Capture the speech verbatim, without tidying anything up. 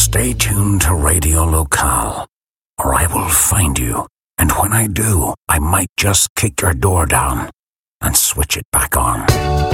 Stay tuned to Radio Locale, or I will find you, and when I do, I might just kick your door down and switch it back on.